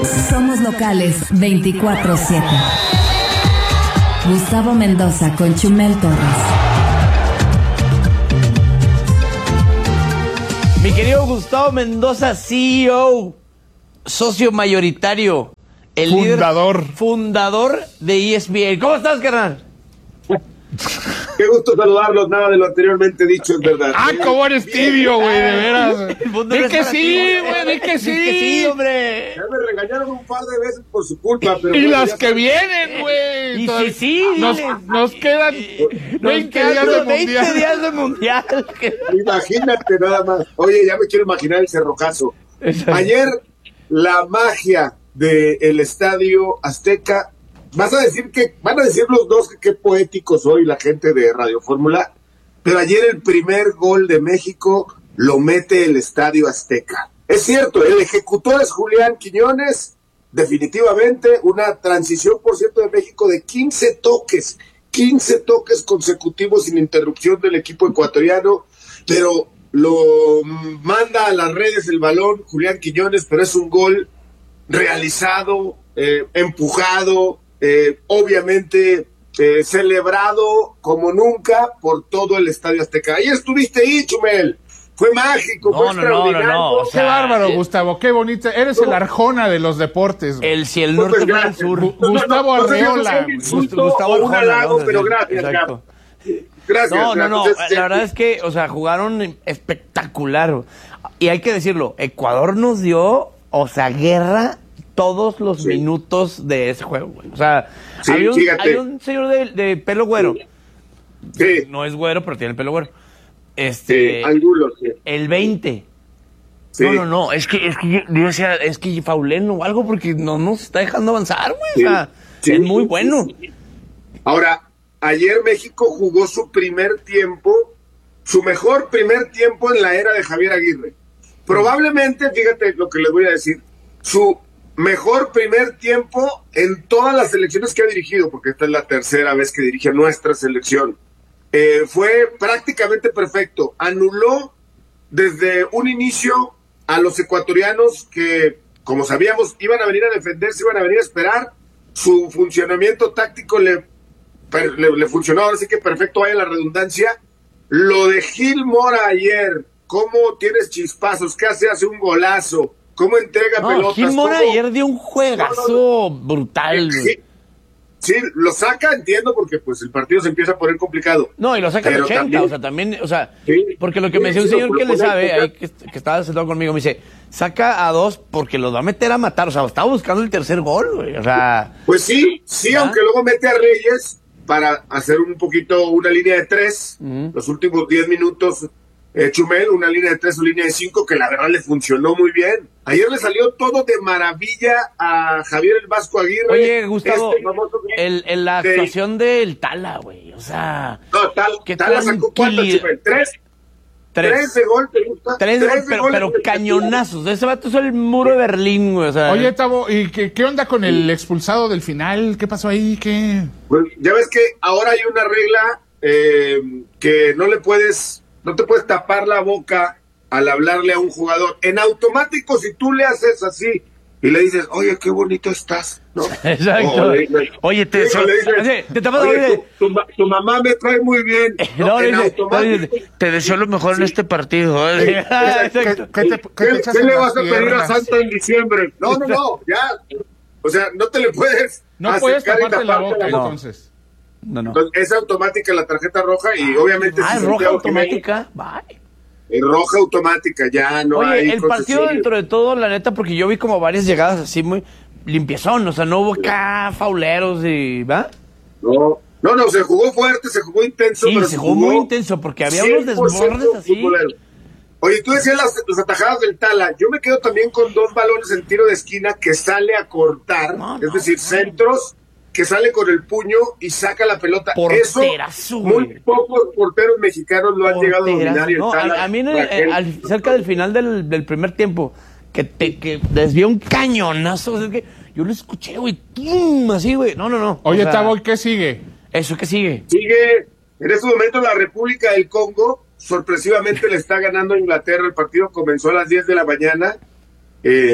Somos locales 24/7. Gustavo Mendoza con Chumel Torres. Mi querido Gustavo Mendoza, CEO, socio mayoritario, el fundador de ESPN. ¿Cómo estás, carnal? Qué gusto saludarlos, nada de lo anteriormente dicho es verdad. Cómo eres tibio, güey, de veras. Di que sí, güey, di que sí. Di que sí, hombre. Ya me regañaron un par de veces por su culpa, pero... Y las que vienen, güey. Y sí, nos quedan 20 días de mundial. Imagínate nada más. Oye, ya me quiero imaginar el cerrojazo. Ayer, la magia del Estadio Azteca. Van a decir los dos que qué poéticos soy la gente de Radio Fórmula, pero ayer el primer gol de México lo mete el Estadio Azteca. Es cierto, el ejecutor es Julián Quiñones, definitivamente una transición, por cierto, de México de 15 toques consecutivos sin interrupción del equipo ecuatoriano, pero lo manda a las redes el balón Julián Quiñones, pero es un gol realizado, empujado, obviamente celebrado como nunca por todo el Estadio Azteca. Ahí estuviste ahí, Chumel. Fue mágico, fue extraordinario. No. O sea, qué bárbaro, Gustavo, qué bonito. Eres el Arjona de los deportes. El si el norte fue el sur. Gustavo Arreola. Gustavo Arreola. Pero gracias, exacto. Gracias. No. La verdad es que, o sea, jugaron espectacular. Y hay que decirlo, Ecuador nos dio, o sea, guerra todos los minutos de ese juego, güey. O sea, sí, hay un señor de pelo güero. Sí. No es güero, pero tiene el pelo güero. Angulo, sí. El 20. Sí. No. Es que yo decía, es que faulen o algo porque no nos está dejando avanzar, güey. Sí. O sea, es muy bueno. Ahora, ayer México jugó su mejor primer tiempo en la era de Javier Aguirre. Probablemente, fíjate lo que les voy a decir, su mejor primer tiempo en todas las selecciones que ha dirigido, porque esta es la tercera vez que dirige nuestra selección. Fue prácticamente perfecto. Anuló desde un inicio a los ecuatorianos que, como sabíamos, iban a venir a defenderse, iban a venir a esperar. Su funcionamiento táctico le funcionó, ahora sí que perfecto, vaya la redundancia. Lo de Gil Mora ayer, cómo tienes chispazos, qué hace un golazo, cómo entrega pelotas. Gil Mora ayer dio un juegazo brutal. Sí, lo saca, entiendo, porque pues el partido se empieza a poner complicado. No, y lo saca de 80, también, o sea, también, o sea, sí, porque lo que me decía un señor que le sabe, ahí que estaba sentado conmigo, me dice, saca a dos porque los va a meter a matar, o sea, estaba buscando el tercer gol, güey, o sea. Pues sí, aunque luego mete a Reyes para hacer un poquito una línea de 3, los últimos 10 minutos, Chumel, una línea de 3 o línea de 5, que la verdad le funcionó muy bien. Ayer le salió todo de maravilla a Javier el Vasco Aguirre. Oye, Gustavo, la actuación del Tala, güey, o sea... No, Tala sacó ¿cuántos, Chumel? ¿Tres de gol, te gusta? Tres de gol, pero cañonazos. Ese vato es el muro de Berlín, güey, o sea... Puede. Oye, Tavo, ¿y qué onda con el expulsado del final? ¿Qué pasó ahí? ¿Qué? Pues, ya ves que ahora hay una regla que no te puedes tapar la boca al hablarle a un jugador. En automático, si tú le haces así y le dices, oye, qué bonito estás, ¿no? Exacto. Oye, te tapas la boca. Tu mamá me trae muy bien. No, te deseo lo mejor en este partido. ¿Qué le vas a pedir a Santa en diciembre? No, ya. O sea, no te le puedes. No puedes taparte la boca, entonces. No. Entonces, es automática la tarjeta roja y obviamente... ¿Es roja automática? Bye. Es roja automática, ya no hay... Oye, el partido dentro de todo, la neta, porque yo vi como varias llegadas así muy limpiezón, o sea, no hubo acá fauleros y... ¿va? No, se jugó fuerte, se jugó intenso. Sí, pero se jugó muy intenso, porque había unos desbordes así. Futbolero. Oye, tú decías las atajadas del Tala, yo me quedo también con 2 balones en tiro de esquina que sale a cortar, decir, centros... que sale con el puño y saca la pelota. Porterazo, muy pocos porteros mexicanos lo han llegado a dominar. No, a mí cerca del final del primer tiempo, que desvió un cañonazo, es que yo lo escuché, güey, ¡pum! Así, güey. No. Oye, Tavo, ¿qué sigue? ¿Eso qué sigue? Sigue, en este momento la República del Congo, sorpresivamente le está ganando a Inglaterra. El partido comenzó a las 10 de la mañana.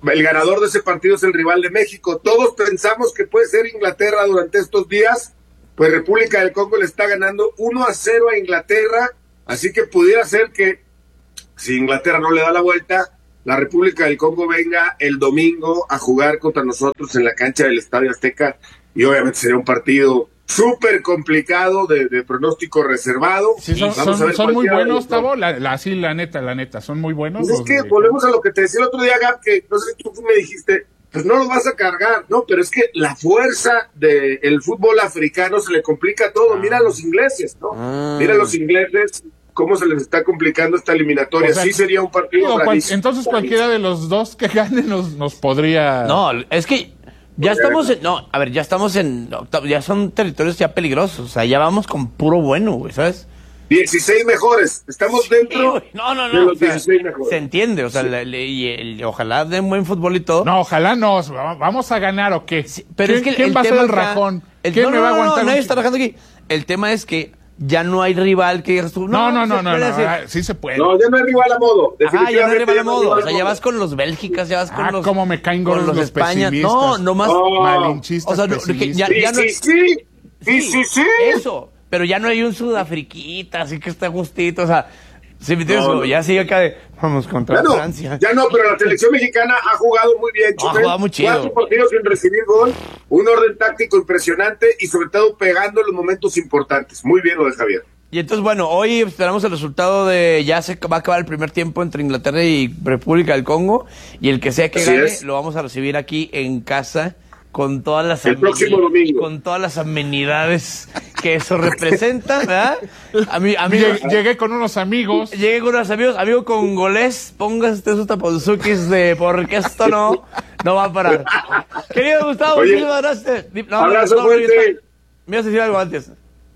el ganador de ese partido es el rival de México. Todos pensamos que puede ser Inglaterra durante estos días, pues República del Congo le está ganando 1-0 a Inglaterra, así que pudiera ser que si Inglaterra no le da la vuelta, la República del Congo venga el domingo a jugar contra nosotros en la cancha del Estadio Azteca, y obviamente sería un partido súper complicado, de pronóstico reservado. Sí, son muy buenos, Tavo, la neta, son muy buenos. Pues es que volvemos a lo que te decía el otro día, Gab, que no sé si tú me dijiste, pues no los vas a cargar, ¿no? Pero es que la fuerza del fútbol africano se le complica todo. Mira a los ingleses, ¿no? Mira a los ingleses, cómo se les está complicando esta eliminatoria. O sea, sí sería un partido bravísimo. Entonces cualquiera de los dos que gane nos podría... No, es que ya estamos en... No, a ver, ya estamos en... Ya son territorios ya peligrosos. O sea, ya vamos con puro bueno, güey, ¿sabes? 16 mejores. Estamos dentro de los 16 mejores. Se entiende, o sea, ojalá den buen fútbol y todo. No, ojalá no. ¿Vamos a ganar o qué? Sí, pero ¿Quién va a ser el rajón? ¿Quién me va a aguantar? Nadie está rajando aquí. El tema es que ya no hay rival que digas tú. No, sí se puede. No, ya no hay rival a modo. Ajá, ya no hay rival a modo. O sea, ya vas con los Bélgicas, ya vas con los... cómo me caen con los España. pesimistas. No, nomás... Malinchistas, o sea, Sí. Eso. Pero ya no hay un sudafriquita, así que está justito, o sea, ¿sí me entiendes? Ya sigue acá de, vamos contra Francia. Ya no, pero la selección mexicana ha jugado muy bien, ha jugado muy chido. 4 partidos sin recibir gol, un orden táctico impresionante y sobre todo pegando en los momentos importantes. Muy bien lo de Javier. Y entonces, bueno, hoy esperamos el resultado de, ya se va a acabar el primer tiempo entre Inglaterra y República del Congo, y el que sea que gane, lo vamos a recibir aquí en casa, con todas las el próximo domingo, con todas las amenidades que eso representa, ¿verdad? Llegué con unos amigos. Amigo congolés, póngase sus taponzukis porque esto no va a parar. Querido Gustavo, muchísimas gracias. Abrazo fuerte. Me ibas a decir algo antes.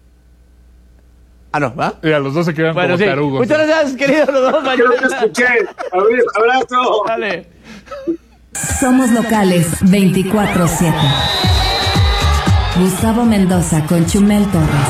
No, ¿va? Mira, los dos se quedan como tarugos. Muchas gracias, querido. Los dos mañana. Creo que escuché. Abrazo. Dale. Somos locales 24/7. Gustavo Mendoza con Chumel Torres.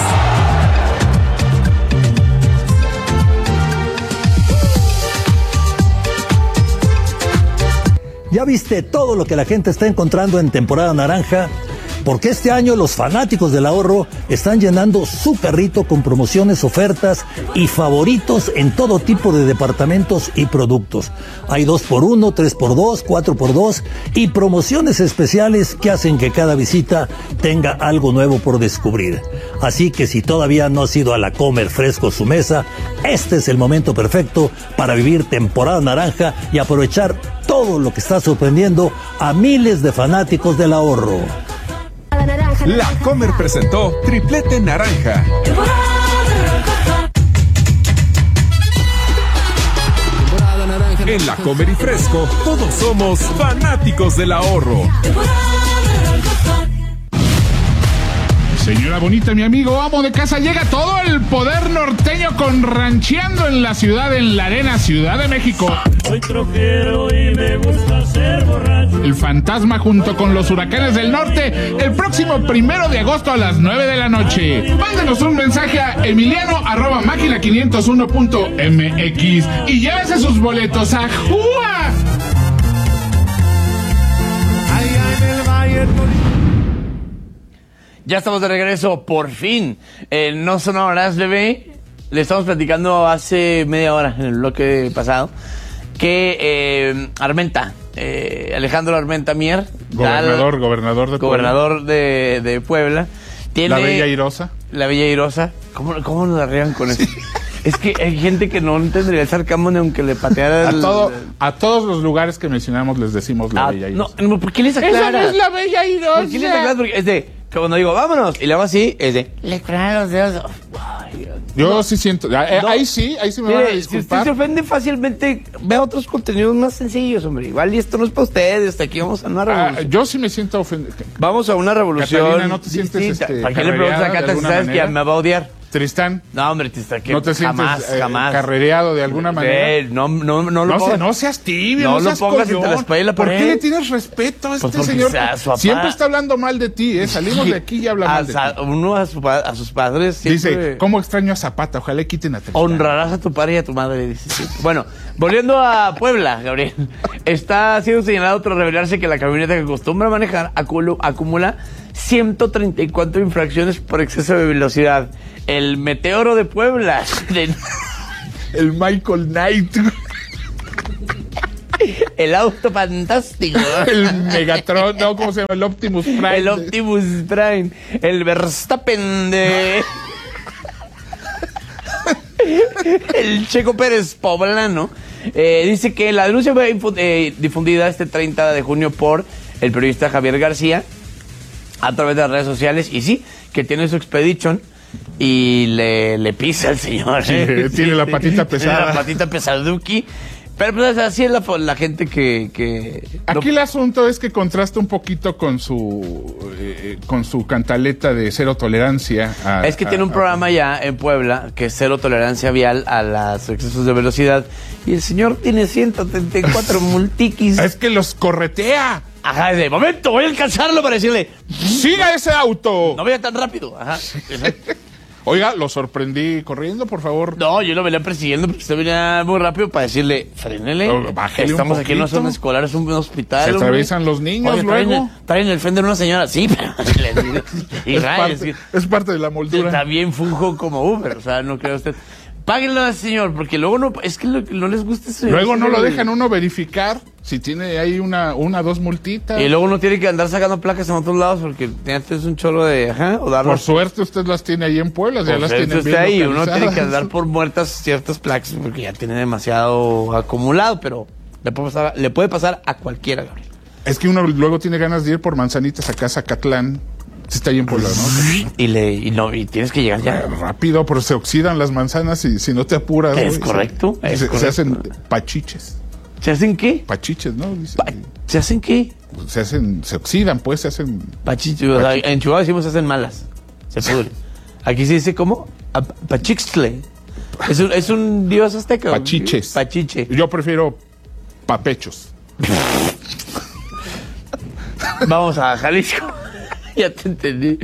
¿Ya viste todo lo que la gente está encontrando en temporada naranja? Porque este año los fanáticos del ahorro están llenando su carrito con promociones, ofertas y favoritos en todo tipo de departamentos y productos. Hay 2x1, 3x2, 4x2 y promociones especiales que hacen que cada visita tenga algo nuevo por descubrir. Así que si todavía no has ido a la Comer Fresco su mesa, este es el momento perfecto para vivir temporada naranja y aprovechar todo lo que está sorprendiendo a miles de fanáticos del ahorro. La Comer presentó Triplete Naranja. En La Comer y Fresco, todos somos fanáticos del ahorro. Señora bonita, mi amigo, amo de casa, llega todo el poder norteño con Rancheando en la Ciudad, en la Arena, Ciudad de México. Soy troquero y me gusta ser borracho. El Fantasma junto con los Huracanes del Norte, el próximo 1 de agosto a las 9 de la noche. Mándenos un mensaje a emiliano@máquina501.mx y llévese sus boletos a ¡Jua! Allá en el Valle. Ya estamos de regreso, por fin. No sonarás, bebé. Le estamos platicando hace media hora, en el bloque pasado, que Armenta, Alejandro Armenta Mier, gobernador de Puebla, tiene... La Bella Airosa. La Bella Airosa. ¿Cómo nos arreglan con eso? Es que hay gente que no entendería el sarcasmo ni aunque le pateara a todos los lugares que mencionamos les decimos la Bella Airosa. No, ¿por qué les aclaras? ¡Esa no es la Bella Airosa! ¿Por qué les aclaras? Porque es de... Que cuando digo, vámonos, y le hago así, es de... Le cronan los dedos. Ay, yo sí siento... Ahí sí me van a disculpar. Si usted se ofende fácilmente, vea otros contenidos más sencillos, hombre. Igual y esto no es para ustedes, hasta aquí vamos a una revolución. Yo sí me siento ofendido. Vamos a una revolución. Catalina, ¿no te sientes ¿Para qué le preguntas a Cata si sabes que me va a odiar? Tristán. No, hombre, Tristán, que ¿No te jamás, sientes jamás. carrereado de alguna manera? No lo pongas. No seas tibio, No no seas lo pongas entre collón. la espalda y la ¿Por pared. qué le tienes respeto a este porque señor? sea su papá. Siempre está hablando mal de ti, ¿eh? Salimos de aquí y habla mal de ti. Uno a sus padres siempre... Dice, ¿cómo extraño a Zapata? Ojalá le quiten a Tristán. Honrarás a tu padre y a tu madre, dice. Sí. Bueno, volviendo a Puebla, Gabriel. Está siendo señalado tras revelarse que la camioneta que acostumbra manejar acumula 134 infracciones por exceso de velocidad. El Meteoro de Puebla. El Michael Knight. El auto fantástico. El Megatron, no, ¿cómo se llama? El Optimus Prime. El Optimus Prime. El Verstappen de... El Checo Pérez poblano. Dice que la denuncia fue difundida este 30 de junio por el periodista Javier García a través de las redes sociales. Y sí, que tiene su expedition y le pisa al señor. Sí, tiene la patita pesada. Tiene la patita pesaduki. Pero pues así es la gente que... Aquí el asunto es que contrasta un poquito con su cantaleta de cero tolerancia. Es que tiene un programa ya en Puebla que es cero tolerancia vial a los excesos de velocidad. Y el señor tiene 134 multiquis. Es que los corretea. Ajá, de momento voy a alcanzarlo para decirle... ¡Siga ese auto! No vaya tan rápido. Ajá. Oiga, lo sorprendí corriendo, por favor. No, yo lo venía persiguiendo porque usted venía muy rápido para decirle, frénele. Bájele Estamos un aquí en una poquito. zona escolar, es un hospital. Se hombre. atraviesan los niños. Oye, luego. traen el Fender una señora. Sí, pero... Es parte de la moldura. También funjo como Uber, o sea, no creo usted. Páguenlo, señor, porque luego no... Es que no les gusta eso. Luego no lo dejan uno verificar si tiene ahí una, dos multitas. Y luego uno tiene que andar sacando placas en otros lados porque antes es un cholo de... Ajá, o darlas. Por suerte usted las tiene ahí en Puebla, ya las tiene bien ahí, uno localizadas. tiene que andar por muertas ciertas placas porque ya tiene demasiado acumulado, pero le puede pasar a cualquiera, Gabriel. Es que uno luego tiene ganas de ir por manzanitas acá a Zacatlán. Está ahí en Puebla, ¿no? Y tienes que llegar ya. Rápido, pero se oxidan las manzanas y si no te apuras. Es güey, correcto, es se correcto. hacen pachiches. ¿Se hacen qué? Pachiches, ¿no? Dice, ¿Se hacen qué? se oxidan, pues, se hacen... Pachicho. O sea, en Chihuahua decimos se hacen malas. Se pudre. Aquí se dice ¿cómo? Pachixtle. Es un dios azteca. Pachiches. Pachiche. Yo prefiero papechos. Vamos a Jalisco. Ya te entendí.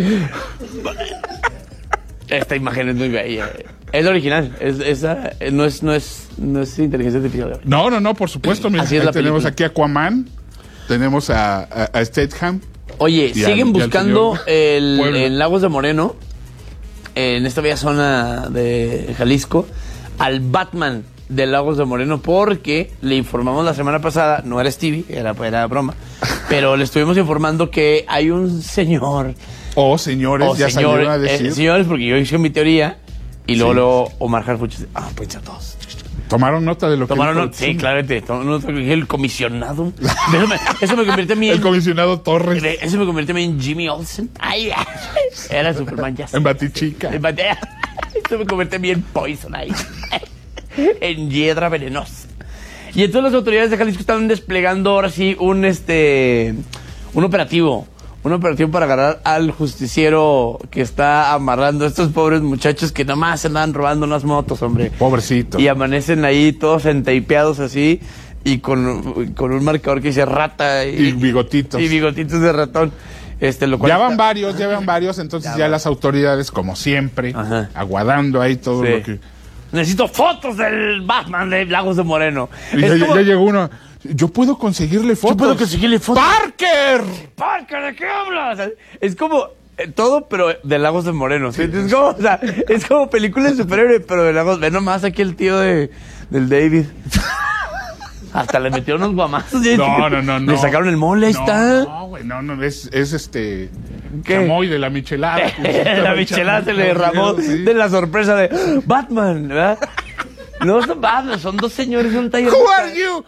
Esta imagen es muy bella. Es la original. No es inteligencia artificial. No, por supuesto. Mira, Así es ahí la tenemos película. aquí a Aquaman, tenemos a Statham. Oye, Y siguen al buscando señor Puebla. en Lagos de Moreno, en esta bella zona de Jalisco, al Batman de Lagos de Moreno, porque le informamos la semana pasada, no era Stevie, era broma, pero le estuvimos informando que hay un señor... Señores, ya salieron a decir. Señores, porque yo hice mi teoría, y luego Omar Harfuch dice, pueden ser todos. Tomaron nota de lo Tomaron que... nota, sí, claramente. Tomaron nota que dije el comisionado. Eso me convierte a mí El comisionado Torres. Eso me convierte a mí en Jimmy Olsen. Ay, era Superman ya. En Batichica. Eso me convierte a mí en Poison Ivy. En hiedra venenosa. Y entonces las autoridades de Jalisco están desplegando ahora sí un operativo. Un operativo para agarrar al justiciero que está amarrando a estos pobres muchachos que nomás se andan robando unas motos, hombre. Pobrecito. Y amanecen ahí todos enteipeados así y con un marcador que dice rata. Y bigotitos. Y bigotitos de ratón. Lo cual Ya van varios, entonces ya las autoridades, como siempre, Ajá. aguardando ahí todo Sí. lo que... Necesito fotos del Batman de Lagos de Moreno. Y ya llegó uno. Yo puedo conseguirle fotos. Yo puedo conseguirle fotos. ¡Parker! ¡Parker! ¿De qué hablas? Es como todo, pero de Lagos de Moreno. ¿Sí? Es como película de superhéroe, pero de Lagos. Ve nomás aquí el tío del David. Hasta le metió unos guamazos. No. Le sacaron el mole, ahí está. No, güey, no, es ¿Qué? Chamoy de la michelada. La michelada se le derramó Sí. de la sorpresa de Batman, ¿verdad? No son Batman, son dos señores de un taller. Who are you?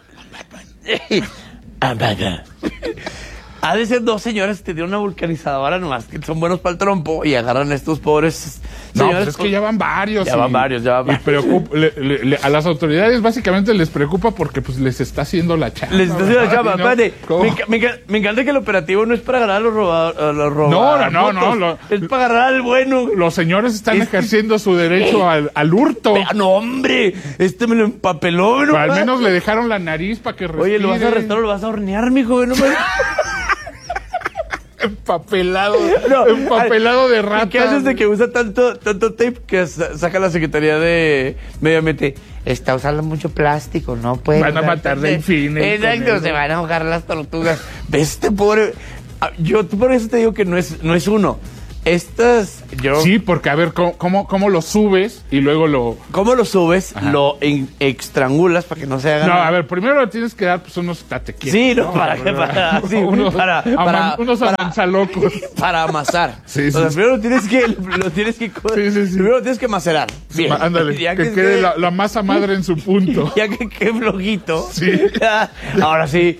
Batman. Ha de ser dos señores que te dieron una vulcanizadora nomás, que son buenos para el trompo y agarran a estos pobres No, pues es que ya van varios. Ya van varios. Y a las autoridades básicamente les preocupa porque pues les está haciendo la chamba. Les está haciendo la chamba, espérate. Me encanta que el operativo no es para agarrar a los robadores. No. Es para agarrar al bueno. Los señores están ejerciendo su derecho al hurto. No, hombre, me lo empapeló, ¿no? Pero al menos le dejaron la nariz para que respire. Oye, ¿lo vas a arrestar o lo vas a hornear, mijo? No me... Empapelado de rata. ¿Qué haces de que usa tanto tape que saca la Secretaría de Medio Ambiente? Está usando mucho plástico, no puede. Van a matar delfines. Exacto, se van a ahogar las tortugas. ¿Ves este pobre? Yo por eso te digo que no es uno. Sí, porque a ver, ¿cómo lo subes y luego lo... ¿Cómo lo subes? Ajá. Lo estrangulas para que no se haga... No, a ver, primero le tienes que dar pues unos tatequietos. Sí, ¿no? Unos amanzalocos. Para amasar. Sí. O sea, primero lo tienes que primero lo tienes que macerar. Bien. Ándale, que quede la masa madre en su punto. Ya que quede flojito. Sí. Ahora sí,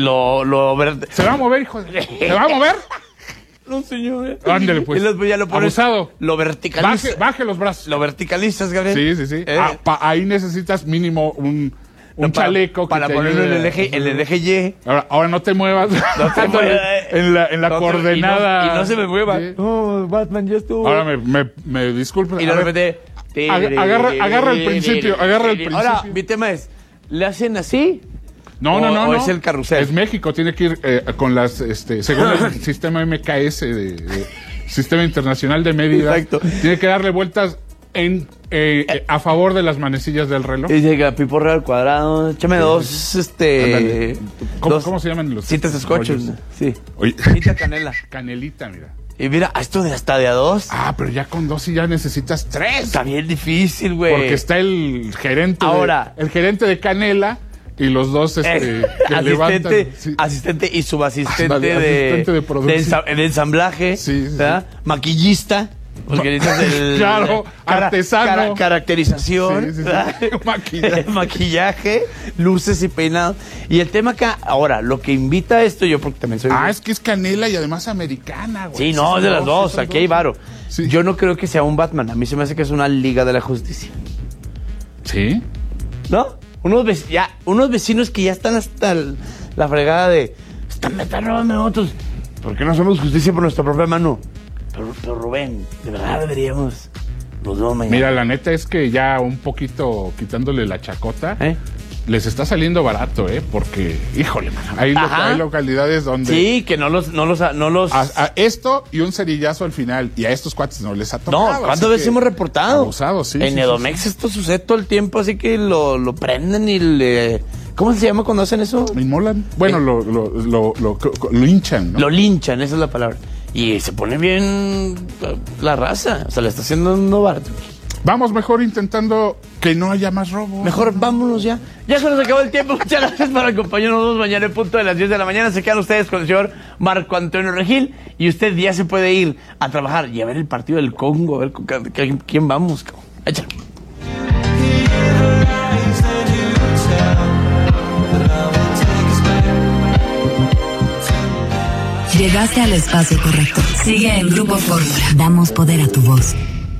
¿Se va a mover, hijo? ¿Se va a mover? No, señor. Ándale, pues. Ya lo pones, abusado. Lo verticalizas. Baje los brazos. Lo verticalizas, Gabriel. Sí. Ahí necesitas mínimo un chaleco para ponerlo en el eje Y. Ahora no te muevas. No te muevas. en la coordenada. Y no se me mueva. Sí. Oh, Batman, ya estuvo. Ahora me disculpas. Y de repente... Agarra el principio. Ahora, mi tema es, ¿le hacen así? No. Es el carrusel. Es México, tiene que ir con las, según el sistema MKS, Sistema Internacional de Medidas. Exacto. Tiene que darle vueltas a favor de las manecillas del reloj. Y llega Pipo Real Cuadrado, échame dos, ¿Cómo se llaman los? Cintas escochos. Sí. Oye. Cinta canela. Canelita, mira. Y mira, esto de hasta de a dos. Pero ya con dos y ya necesitas tres. Está bien difícil, güey. Porque está el gerente. El gerente de Canela. Y los dos que levantan. Asistente y subasistente asistente de producción. de ensamblaje. Sí. Maquillista. Porque claro, artesano. Caracterización. Sí. Maquillaje, luces y peinado. Y el tema acá, ahora, lo que invita a esto, yo porque también soy... es que es Canela y además americana, güey. Sí, no, es de las dos. Aquí hay varo. Sí. Yo no creo que sea un Batman. A mí se me hace que es una Liga de la Justicia. ¿Sí? ¿No? Unos vecinos que ya están hasta la fregada de... Están robando nosotros. ¿Por qué no hacemos justicia por nuestra propia mano? Pero Rubén, de verdad deberíamos... Nos vemos mañana. Mira, la neta es que ya un poquito quitándole la chacota... Les está saliendo barato, porque, híjole, hay localidades donde... Sí, que no los... A esto y un cerillazo al final, y a estos cuates no les ha tocado. No, ¿cuántas veces hemos reportado? Abusados, sí. En Edomex esto sucede todo el tiempo, así que lo prenden y le... ¿Cómo se llama cuando hacen eso? Inmolan. Bueno, lo linchan, ¿no? Lo linchan, esa es la palabra. Y se pone bien la raza, o sea, le está haciendo un barato. Vamos mejor intentando que no haya más robo. Mejor vámonos ya. Ya se nos acabó el tiempo. Muchas gracias por acompañarnos mañana en punto de las 10 de la mañana. Se quedan ustedes con el señor Marco Antonio Regil. Y usted ya se puede ir a trabajar y a ver el partido del Congo. A ver quién vamos. Échale. Llegaste al espacio correcto. Sigue en Grupo Fórmula. Damos poder a tu voz.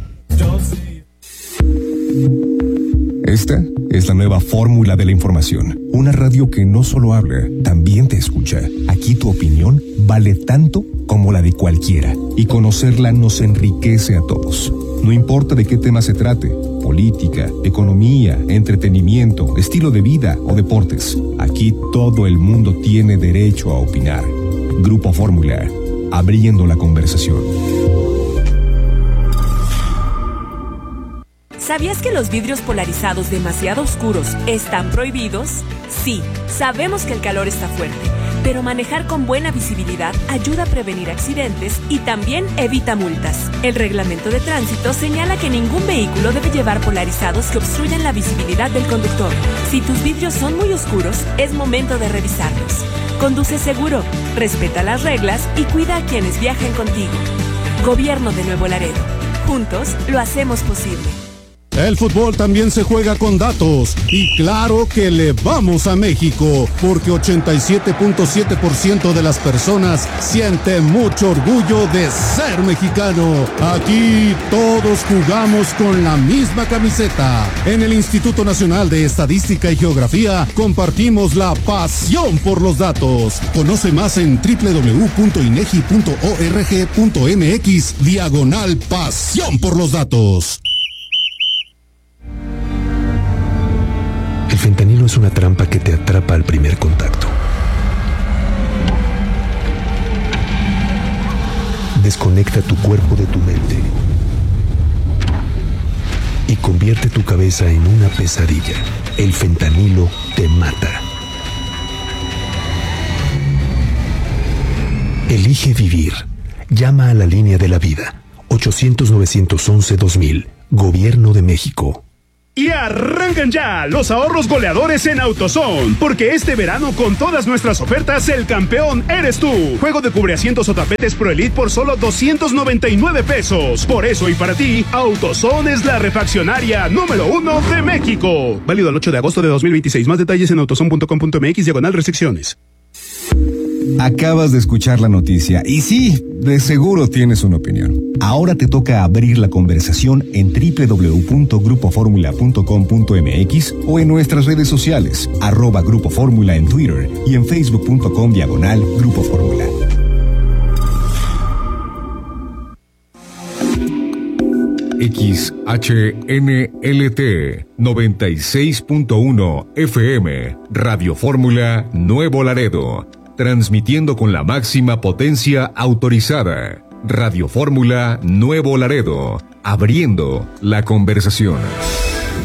Esta es la nueva fórmula de la información. Una radio que no solo habla, también te escucha. Aquí tu opinión vale tanto como la de cualquiera. Y conocerla nos enriquece a todos. No importa de qué tema se trate, política, economía, entretenimiento, estilo de vida o deportes. Aquí todo el mundo tiene derecho a opinar. Grupo Fórmula, abriendo la conversación. ¿Sabías que los vidrios polarizados demasiado oscuros están prohibidos? Sí, sabemos que el calor está fuerte, pero manejar con buena visibilidad ayuda a prevenir accidentes y también evita multas. El reglamento de tránsito señala que ningún vehículo debe llevar polarizados que obstruyan la visibilidad del conductor. Si tus vidrios son muy oscuros, es momento de revisarlos. Conduce seguro, respeta las reglas y cuida a quienes viajen contigo. Gobierno de Nuevo Laredo. Juntos lo hacemos posible. El fútbol también se juega con datos. Y claro que le vamos a México, porque 87.7% de las personas siente mucho orgullo de ser mexicano. Aquí todos jugamos con la misma camiseta. En el Instituto Nacional de Estadística y Geografía compartimos la pasión por los datos. Conoce más en www.inegi.org.mx/pasión por los datos. El fentanilo es una trampa que te atrapa al primer contacto. Desconecta tu cuerpo de tu mente y convierte tu cabeza en una pesadilla. El fentanilo te mata. Elige vivir. Llama a la línea de la vida. 800-911-2000. Gobierno de México. Y arrancan ya los ahorros goleadores en AutoZone, porque este verano con todas nuestras ofertas el campeón eres tú. Juego de cubreasientos o tapetes Pro Elite por solo 299 pesos. Por eso y para ti, AutoZone es la refaccionaria número 1 de México. Válido al 8 de agosto de 2026. Más detalles en autozone.com.mx/restricciones. Acabas de escuchar la noticia y sí, de seguro tienes una opinión. Ahora te toca abrir la conversación en www.grupoformula.com.mx o en nuestras redes sociales, @Grupo Fórmula en Twitter y en facebook.com/Grupo Fórmula. XHNLT 96.1 FM Radio Fórmula Nuevo Laredo, transmitiendo con la máxima potencia autorizada. Radio Fórmula Nuevo Laredo, abriendo la conversación.